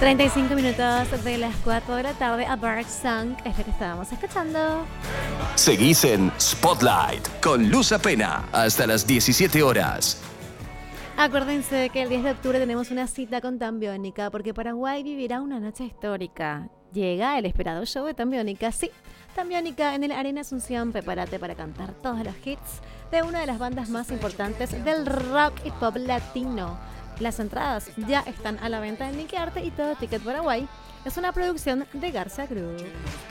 35 minutos de las 4 de la tarde. A Bird Song es lo que estábamos escuchando. Seguís en Spotlight con Luz Apena hasta las 17 horas. Acuérdense que el 10 de octubre tenemos una cita con Tambiónica porque Paraguay vivirá una noche histórica. Llega el esperado show de Tambiónica, sí. Tambiónica en el Arena Asunción. Prepárate para cantar todos los hits de una de las bandas más importantes del rock y pop latino. Las entradas ya están a la venta en Niquearte y Todo Ticket Paraguay. Es una producción de Garza Group.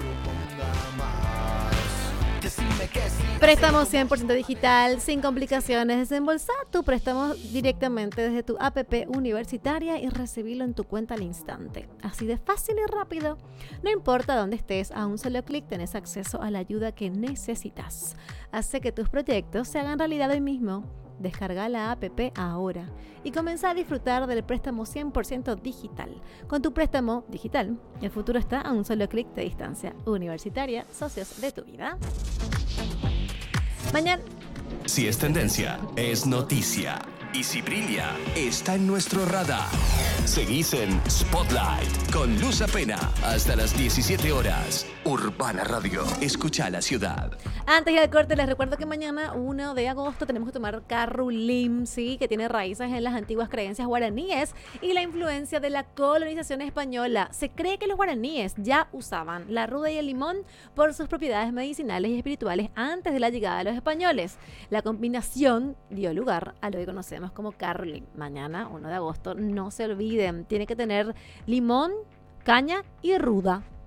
Préstamo 100% digital, sin complicaciones. Desembolsa tu préstamo directamente desde tu app universitaria y recibirlo en tu cuenta al instante. Así de fácil y rápido. No importa dónde estés, a un solo clic tenés acceso a la ayuda que necesitas. Hace que tus proyectos se hagan realidad hoy mismo. Descarga la app ahora y comienza a disfrutar del préstamo 100% digital. Con tu préstamo digital, el futuro está a un solo clic de distancia. Universitaria, socios de tu vida. Mañana. Si es tendencia, es noticia. Y si brilla, está en nuestro radar. Seguís en Spotlight con Luz Apena hasta las 17 horas. Urbana Radio, escucha la ciudad. Antes del corte, les recuerdo que mañana, 1 de agosto, tenemos que tomar Carrulim, ¿sí? Que tiene raíces en las antiguas creencias guaraníes y la influencia de la colonización española. Se cree que los guaraníes ya usaban la ruda y el limón por sus propiedades medicinales y espirituales antes de la llegada de los españoles. La combinación dio lugar a lo que conocemos como Carrulim. Mañana, 1 de agosto, no se olviden, tiene que tener limón, caña y ruda.